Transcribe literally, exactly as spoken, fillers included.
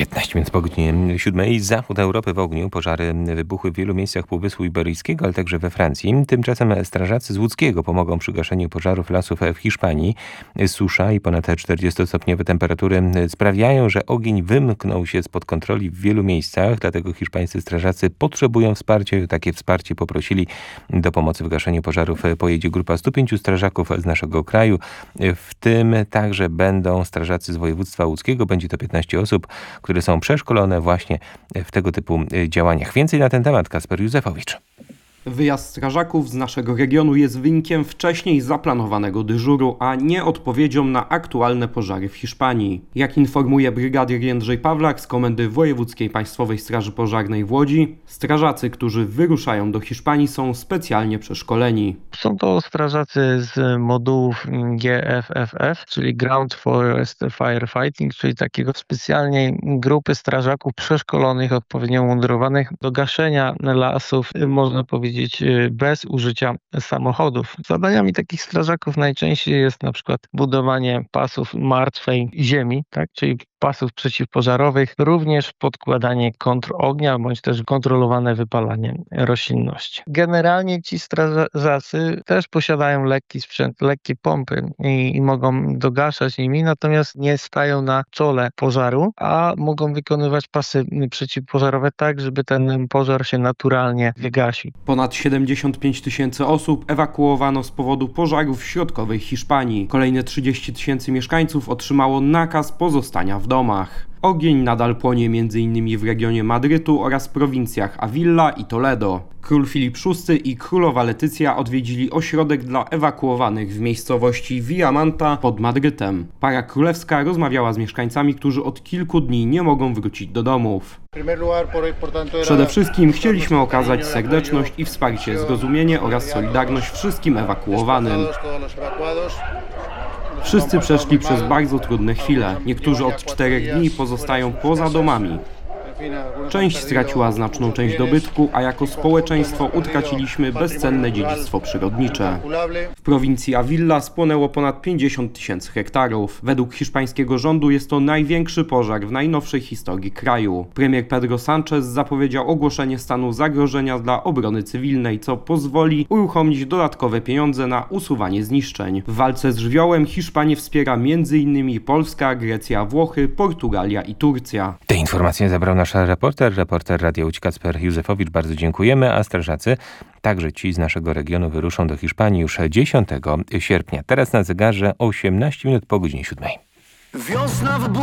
piętnaście minut po godzinie siódmej. Zachód Europy w ogniu. Pożary wybuchły w wielu miejscach Półwyspu Iberyjskiego, ale także we Francji. Tymczasem strażacy z łódzkiego pomogą przy gaszeniu pożarów lasów w Hiszpanii. Susza i ponad czterdziestostopniowe temperatury sprawiają, że ogień wymknął się spod kontroli w wielu miejscach. Dlatego hiszpańscy strażacy potrzebują wsparcia. Takie wsparcie poprosili. Do pomocy w gaszeniu pożarów pojedzie grupa stu pięciu strażaków z naszego kraju. W tym także będą strażacy z województwa łódzkiego. Będzie to piętnaście osób, które są przeszkolone właśnie w tego typu działaniach. Więcej na ten temat Kasper Józefowicz. Wyjazd strażaków z naszego regionu jest wynikiem wcześniej zaplanowanego dyżuru, a nie odpowiedzią na aktualne pożary w Hiszpanii. Jak informuje brygadier Jędrzej Pawlak z Komendy Wojewódzkiej Państwowej Straży Pożarnej w Łodzi, strażacy, którzy wyruszają do Hiszpanii, są specjalnie przeszkoleni. Są to strażacy z modułów G F F F, czyli Ground Forest Firefighting, czyli takiego specjalnej grupy strażaków przeszkolonych, odpowiednio umundurowanych do gaszenia lasów, można powiedzieć, bez użycia samochodów. Zadaniami takich strażaków najczęściej jest na przykład budowanie pasów martwej ziemi, tak, czyli pasów przeciwpożarowych, również podkładanie kontrognia, bądź też kontrolowane wypalanie roślinności. Generalnie ci strażacy też posiadają lekki sprzęt, lekkie pompy i, i mogą dogaszać nimi, natomiast nie stają na czole pożaru, a mogą wykonywać pasy przeciwpożarowe tak, żeby ten pożar się naturalnie wygasił. Ponad siedemdziesiąt pięć tysięcy osób ewakuowano z powodu pożarów w środkowej Hiszpanii. Kolejne trzydzieści tysięcy mieszkańców otrzymało nakaz pozostania w domach. Ogień nadal płonie między innymi w regionie Madrytu oraz prowincjach Avila i Toledo. Król Filip szósty i królowa Letycja odwiedzili ośrodek dla ewakuowanych w miejscowości Villamanta pod Madrytem. Para królewska rozmawiała z mieszkańcami, którzy od kilku dni nie mogą wrócić do domów. Przede wszystkim chcieliśmy okazać serdeczność i wsparcie, zrozumienie oraz solidarność wszystkim ewakuowanym. Wszyscy przeszli przez bardzo trudne chwile. Niektórzy od czterech dni pozostają poza domami. Część straciła znaczną część dobytku, a jako społeczeństwo utraciliśmy bezcenne dziedzictwo przyrodnicze. W prowincji Avila spłonęło ponad pięćdziesiąt tysięcy hektarów. Według hiszpańskiego rządu jest to największy pożar w najnowszej historii kraju. Premier Pedro Sánchez zapowiedział ogłoszenie stanu zagrożenia dla obrony cywilnej, co pozwoli uruchomić dodatkowe pieniądze na usuwanie zniszczeń. W walce z żywiołem Hiszpanię wspiera między innymi Polska, Grecja, Włochy, Portugalia i Turcja. Te informacje zabrał nasz reporter, reporter Radia Łódź Kacper Józefowicz. Bardzo dziękujemy, a strażacy, także ci z naszego regionu, wyruszą do Hiszpanii już dziesiątego sierpnia. Teraz na zegarze osiemnaście minut po godzinie siódmej. Wiosna w